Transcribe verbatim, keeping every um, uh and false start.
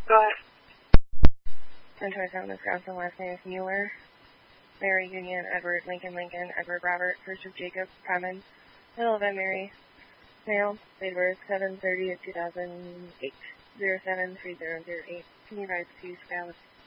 Go ahead. ten twenty-seven, Wisconsin, last name is Mueller. Mary Union, Edward, Lincoln, Lincoln, Edward, Robert, first of Jacob, Common, middle of Mary, male, date of birth, seven thirty of two thousand eight, zero seven three zero zero eight. Can you write to Scott?